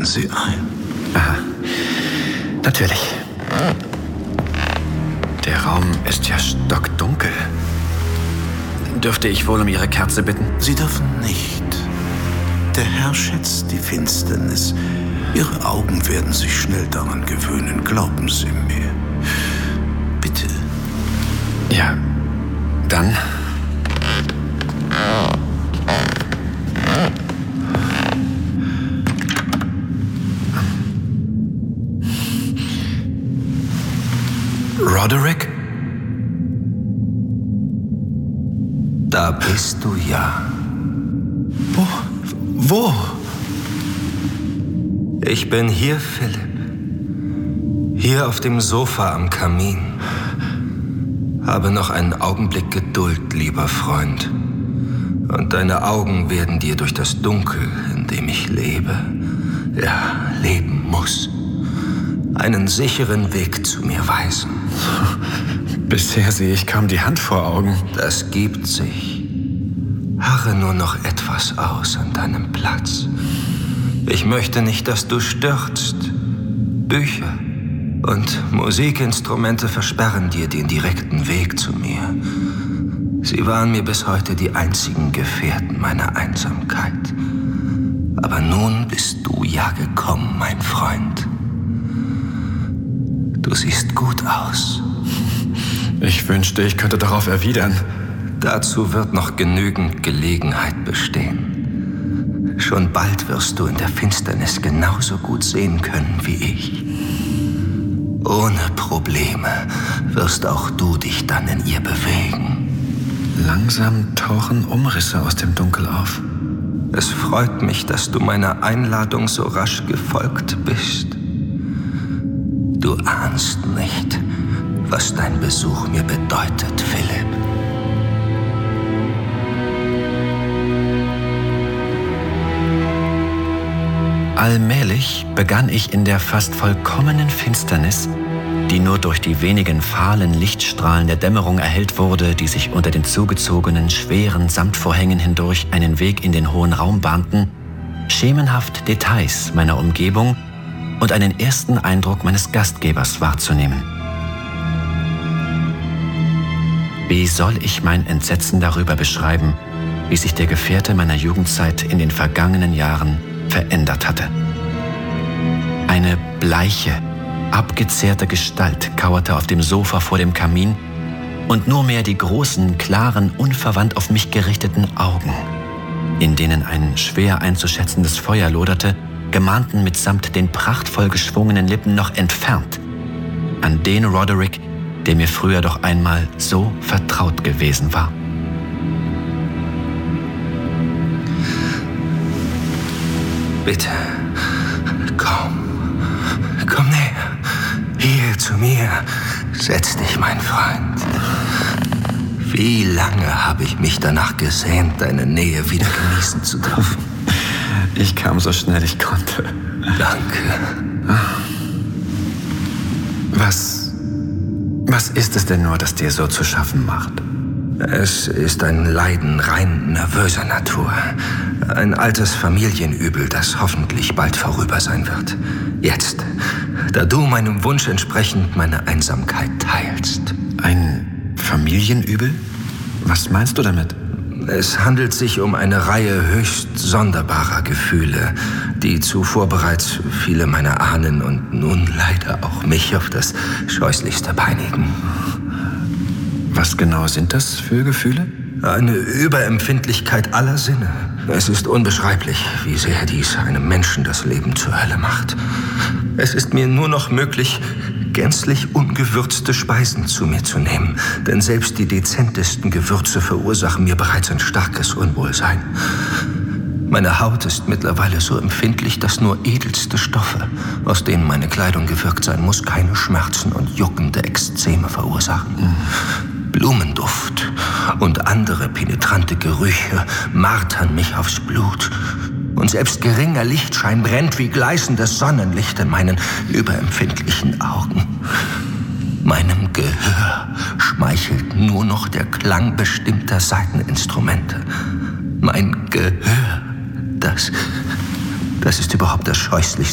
Treten Sie ein. Aha. Natürlich. Der Raum ist ja stockdunkel. Dürfte ich wohl um Ihre Kerze bitten? Sie dürfen nicht. Der Herr schätzt die Finsternis. Ihre Augen werden sich schnell daran gewöhnen, glauben Sie mir. Bitte. Ja, dann. Roderick? Da bist du ja. Wo? Ich bin hier, Philipp. Hier auf dem Sofa am Kamin. Habe noch einen Augenblick Geduld, lieber Freund. Und deine Augen werden dir durch das Dunkel, in dem ich lebe, leben muss, einen sicheren Weg zu mir weisen. Bisher sehe ich kaum die Hand vor Augen. Das gibt sich. Harre nur noch etwas aus an deinem Platz. Ich möchte nicht, dass du stürzt. Bücher und Musikinstrumente versperren dir den direkten Weg zu mir. Sie waren mir bis heute die einzigen Gefährten meiner Einsamkeit. Aber nun bist du ja gekommen, mein Freund. Du siehst gut aus. Ich wünschte, ich könnte darauf erwidern. Dazu wird noch genügend Gelegenheit bestehen. Schon bald wirst du in der Finsternis genauso gut sehen können wie ich. Ohne Probleme wirst auch du dich dann in ihr bewegen. Langsam tauchen Umrisse aus dem Dunkel auf. Es freut mich, dass du meiner Einladung so rasch gefolgt bist. Du ahnst nicht, was dein Besuch mir bedeutet, Philipp. Allmählich begann ich in der fast vollkommenen Finsternis, die nur durch die wenigen fahlen Lichtstrahlen der Dämmerung erhellt wurde, die sich unter den zugezogenen, schweren Samtvorhängen hindurch einen Weg in den hohen Raum bahnten, schemenhaft Details meiner Umgebung und einen ersten Eindruck meines Gastgebers wahrzunehmen. Wie soll ich mein Entsetzen darüber beschreiben, wie sich der Gefährte meiner Jugendzeit in den vergangenen Jahren verändert hatte? Eine bleiche, abgezehrte Gestalt kauerte auf dem Sofa vor dem Kamin und nur mehr die großen, klaren, unverwandt auf mich gerichteten Augen, in denen ein schwer einzuschätzendes Feuer loderte, gemahnten mitsamt den prachtvoll geschwungenen Lippen noch entfernt an den Roderick, der mir früher doch einmal so vertraut gewesen war. Bitte, komm näher, hier zu mir. Setz dich, mein Freund. Wie lange habe ich mich danach gesehnt, deine Nähe wieder genießen zu dürfen. Ich kam so schnell ich konnte. Danke. Was ist es denn nur, das dir so zu schaffen macht? Es ist ein Leiden rein nervöser Natur. Ein altes Familienübel, das hoffentlich bald vorüber sein wird. Jetzt, da du meinem Wunsch entsprechend meine Einsamkeit teilst. Ein Familienübel? Was meinst du damit? Es handelt sich um eine Reihe höchst sonderbarer Gefühle, die zuvor bereits viele meiner Ahnen und nun leider auch mich auf das Scheußlichste peinigen. Was genau sind das für Gefühle? Eine Überempfindlichkeit aller Sinne. Es ist unbeschreiblich, wie sehr dies einem Menschen das Leben zur Hölle macht. Es ist mir nur noch möglich, gänzlich ungewürzte Speisen zu mir zu nehmen, denn selbst die dezentesten Gewürze verursachen mir bereits ein starkes Unwohlsein. Meine Haut ist mittlerweile so empfindlich, dass nur edelste Stoffe, aus denen meine Kleidung gewirkt sein muss, keine Schmerzen und juckende Ekzeme verursachen. Blumenduft und andere penetrante Gerüche martern mich aufs Blut. Und selbst geringer Lichtschein brennt wie gleißendes Sonnenlicht in meinen überempfindlichen Augen. Meinem Gehör schmeichelt nur noch der Klang bestimmter Saiteninstrumente. Mein Gehör, das ist überhaupt das Scheußlichste,